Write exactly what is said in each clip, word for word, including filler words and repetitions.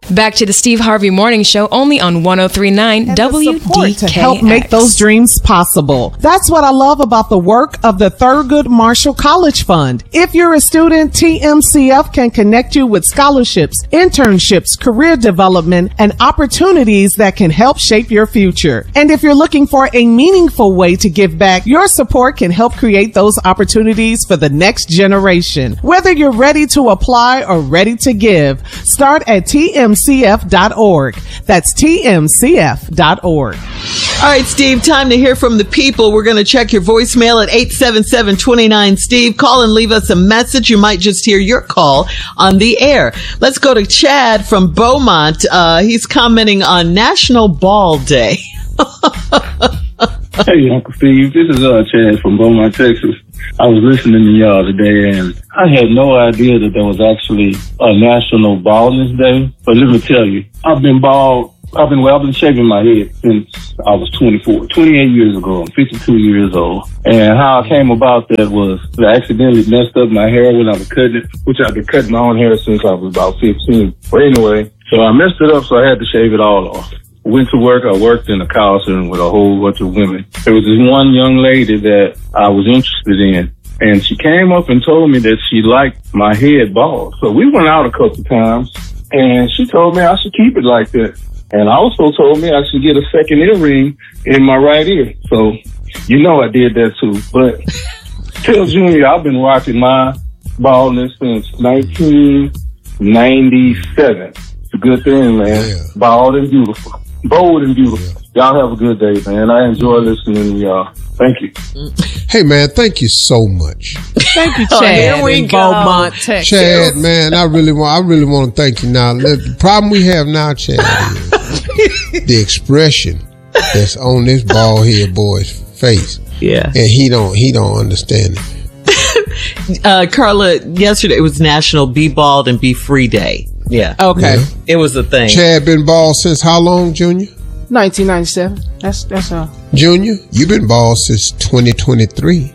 Back to the Steve Harvey Morning Show, only on one oh three point nine W D K X. To help make those dreams possible. That's what I love about the work of the Thurgood Marshall College Fund. If you're a student, T M C F can connect you with scholarships, internships, career development, and opportunities that can help shape your future. And if you're looking for a meaningful way to give back, your support can help create those opportunities for the next generation. Whether you're ready to apply or ready to give, start at T M C F dot org. That's T M C F dot org. All right, Steve, time to hear from the people. We're going to check your voicemail at eight seven seven, two nine, Steve. Call and leave us a message. You might just hear your call on the air. Let's go to Chad from Beaumont. Uh, he's commenting on National Ball Day. Hey, Uncle Steve. This is uh, Chad from Beaumont, Texas. I was listening to y'all today, and I had no idea that there was actually a National Baldness Day. But let me tell you, I've been bald. I've been, well, I've been shaving my head since I was twenty-four, twenty-eight years ago. I'm fifty-two years old. And how I came about that was I accidentally messed up my hair when I was cutting it, which I've been cutting my own hair since I was about fifteen. But anyway, so I messed it up, so I had to shave it all off. Went to work. I worked in a call center with a whole bunch of women. There was this one young lady that I was interested in, and she came up and told me that she liked my head bald. So we went out a couple of times, and she told me I should keep it like that. And also told me I should get a second earring in my right ear. So, you know I did that too. But tell Junior, I've been rocking my baldness since nineteen ninety-seven. It's a good thing, man. Yeah. Bald and beautiful. Bold and beautiful. Yeah. Y'all have a good day, man. I enjoy listening to y'all. Thank you. Hey, man, thank you so much. Thank you, Chad. Oh, here we in go. Beaumont, Texas. Chad, man, I really want, I really want to thank you now. The problem we have now, Chad, is the expression that's on this bald head boy's face. Yeah. And he don't, he don't understand it. uh, Carla, yesterday it was National Be Bald and Be Free Day. Yeah. Okay. Yeah. It was a thing. Chad been bald since how long, Junior? nineteen ninety-seven. That's, that's all. Junior, you been bald since twenty twenty-three.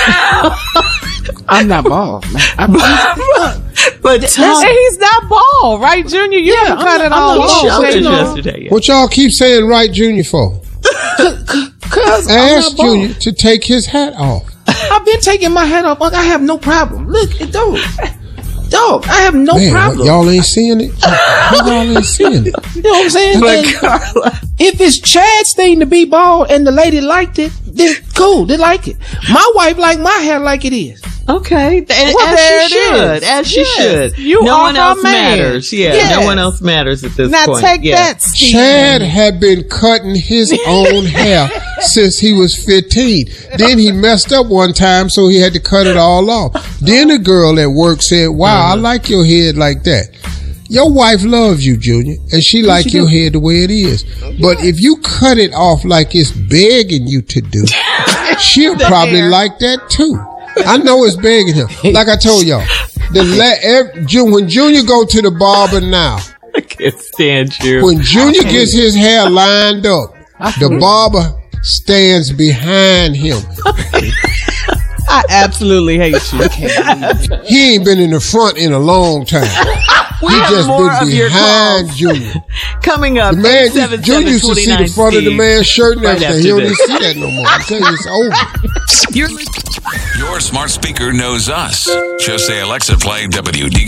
I'm not bald, man. I'm, I'm, but Tom, he's not bald, right, Junior? You yeah, can cut it all he off. showed You know? yesterday. Yeah. What y'all keep saying right, Junior, for? Cause I I'm asked not bald. Junior to take his hat off. I've been taking my hat off. I have no problem. Look, dog. Dog, I have no Man, problem. what, y'all ain't seeing it? Y'all ain't seeing it. You know what I'm saying? But And Carla, if it's Chad's thing to be bald and the lady liked it, then cool, they like it. My wife like my hair like it is. okay, and, Well, as there she it should, is. as she Yes. should. You no are one her else man. matters. Yeah, Yes. no one else matters at this Now point. take yeah. that, Steve. Chad had been cutting his own hair since he was fifteen. Then he messed up one time, so he had to cut it all off. Then a girl at work said, wow, I like your head like that. Your wife loves you, Junior, and she like she your do. head the way it is. But if you cut it off like it's begging you to do, she'll probably hair. like that too. I know it's begging him. Like I told y'all, the la- every, Ju- when Junior go to the barber now, I can't stand you. when Junior gets his hair lined up, the barber stands behind him. I absolutely hate you. He ain't been in the front in a long time. We He have just more been of your behind calls. Junior. Coming up, The man, eight seven Junior seven, used to see the two front of the nine man's shirt and Right everything. He after don't even this. see that no more. I tell you, it's over. You're Your smart speaker knows us. Just say, Alexa, play W D K.